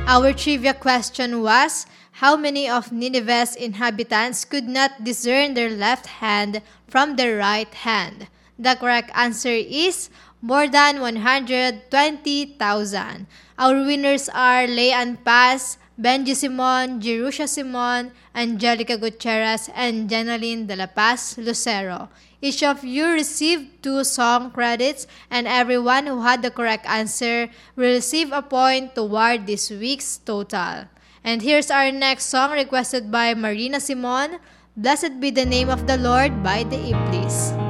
Our trivia question was, how many of Nineveh's inhabitants could not discern their left hand from their right hand? The correct answer is more than 120,000. Our winners are Leanne Paz, Benji Simon, Jerusha Simon, Angelica Gutierrez, and Jenaline de la Paz Lucero. Each of you received 2 song credits, and everyone who had the correct answer will receive a point toward this week's total. And here's our next song requested by Marina Simon, Blessed Be the Name of the Lord by the Iblis.